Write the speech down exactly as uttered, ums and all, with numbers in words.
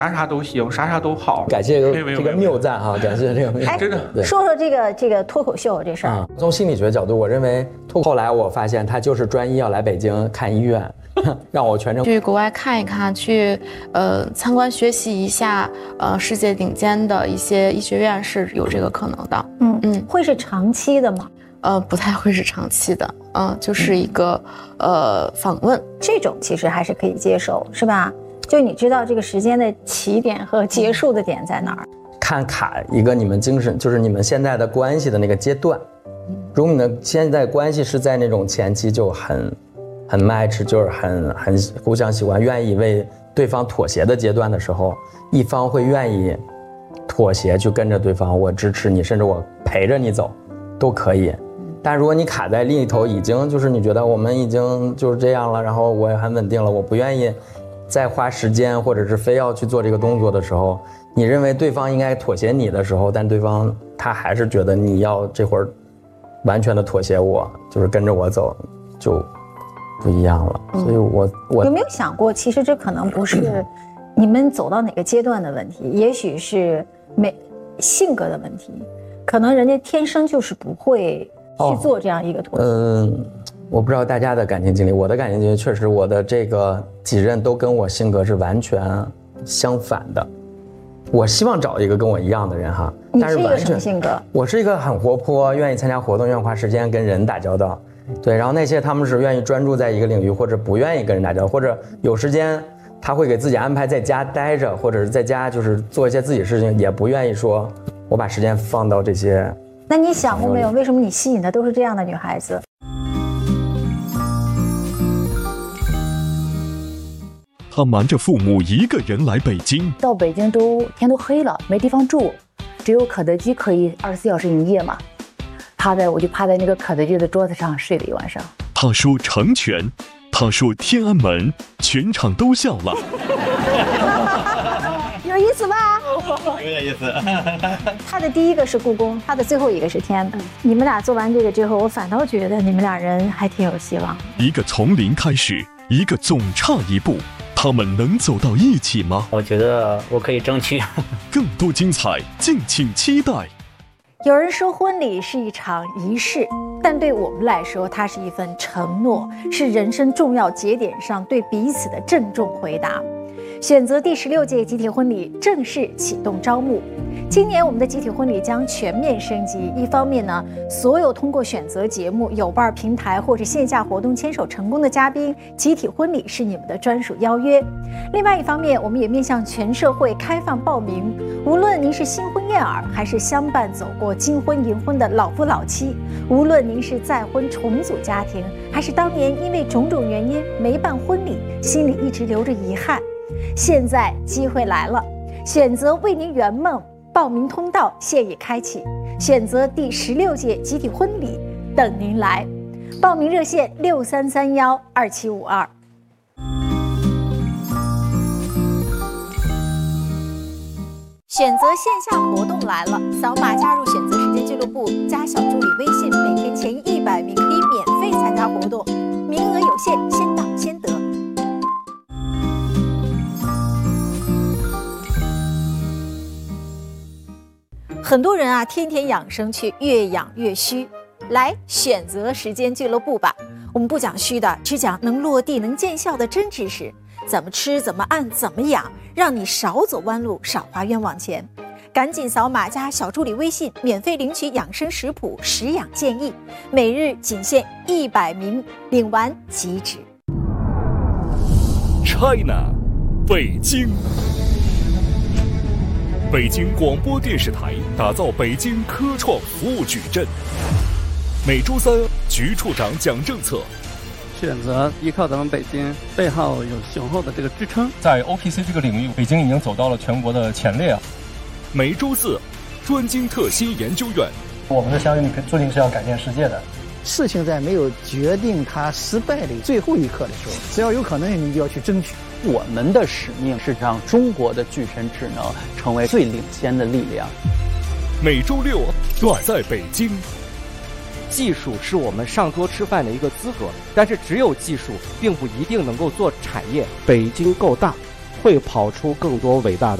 啥啥都行，啥啥都好。 感谢这个这个谬赞哈，感谢这个谬赞。 真的。 说说这个这个脱口秀这事儿、 嗯。从心理学角度，我认为脱后来我发现他就是专一要来北京看医院。让我全程去国外看一看，去呃参观学习一下，呃世界顶尖的一些医学院是有这个可能的。 嗯嗯，会是长期的吗？ 呃，不太会是长期的，嗯、呃，就是一个、嗯、呃访问， 这种其实还是可以接受，是吧？就你知道这个时间的起点和结束的点在哪儿？ 看卡一个你们精神，就是你们现在的关系的那个阶段。如果你的现在关系是在那种前期就很。很 match 就是很很互相喜欢，愿意为对方妥协的阶段的时候，一方会愿意妥协去跟着对方，我支持你，甚至我陪着你走，都可以。但如果你卡在另一头，已经就是你觉得我们已经就是这样了，然后我也很稳定了，我不愿意再花时间或者是非要去做这个动作的时候，你认为对方应该妥协你的时候，但对方他还是觉得你要这会儿完全的妥协我，就是跟着我走，就。不一样了，所以我我有没有想过，其实这可能不是你们走到哪个阶段的问题，也许是没性格的问题，可能人家天生就是不会去做这样一个妥协。 嗯、哦呃，我不知道大家的感情经历，我的感情经历确实，我的这个几任都跟我性格是完全相反的。我希望找一个跟我一样的人哈， 你是一个什么性格？ 我是一个很活泼，愿意参加活动，愿意花时间跟人打交道。对，然后那些他们是愿意专注在一个领域，或者不愿意跟人打交道，或者有时间他会给自己安排在家待着，或者是在家就是做一些自己事情，也不愿意说我把时间放到这些。 那你想过没有，为什么你吸引的都是这样的女孩子？ 他瞒着父母一个人来北京， 到北京都天都黑了，没地方住，只有肯德基可以二十四小时营业嘛。趴在我就趴在那个肯德基的桌子上睡了一晚上。 他说成全，他说天安门，全场都笑了。 有意思吧？ 有点意思。 他的第一个是故宫，他的最后一个是天安门。你们俩做完这个之后，我反倒觉得你们俩人还挺有希望。 一个从零开始，一个总差一步，他们能走到一起吗？ 我觉得我可以争取。 更多精彩，敬请期待。 有人说婚礼是一场仪式，但对我们来说，它是一份承诺，是人生重要节点上对彼此的郑重回答。选择第十六届集体婚礼正式启动招募。今年我们的集体婚礼将全面升级，一方面呢，所有通过选择节目、有伴平台或者线下活动牵手成功的嘉宾，集体婚礼是你们的专属邀约。另外一方面，我们也面向全社会开放报名，无论您是新婚燕尔，还是相伴走过金婚银婚的老夫老妻，无论您是再婚重组家庭，还是当年因为种种原因没办婚礼，心里一直留着遗憾，现在机会来了，选择为您圆梦，报名通道现已开启，选择第十六届集体婚礼等您来。报名热线六三三幺二七五二。选择线下活动来了，扫码加入选择时间俱乐部，加小助理微信，每天前一百名可以免费参加活动，名额有限，先到先得。很多人啊，天天养生却越养越虚，来选择时间俱乐部吧。我们不讲虚的，只讲能落地、能见效的真知识。怎么吃，怎么按，怎么养，让你少走弯路，少花冤枉钱。赶紧扫码加小助理微信，免费领取养生食谱、食养建议，每日仅限一百名，领完即止。 China， 北京。北京广播电视台打造北京科创服务矩阵。每周三，局处长讲政策。 选择依靠咱们北京，背后有雄厚的这个支撑。 在 O P C 这个领域，北京已经走到了全国的前列啊。 每周四，专精特新研究院。 我们的相遇注定是要改变世界的。 事情在没有决定它失败的最后一刻的时候，只要有可能性，你就要去争取。 我们的使命是让中国的具身智能成为最领先的力量。 每周六，短在北京。 技术是我们上桌吃饭的一个资格，但是只有技术并不一定能够做产业。 北京够大， 会跑出更多伟大的